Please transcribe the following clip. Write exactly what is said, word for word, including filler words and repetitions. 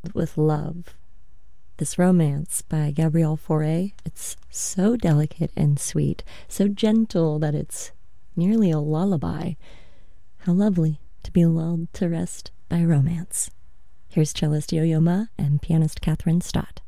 filled with love. This romance by Gabrielle Fauré, it's so delicate and sweet, so gentle that it's nearly a lullaby. How lovely to be lulled to rest by romance. Here's cellist Yo-Yo Ma and pianist Catherine Stott.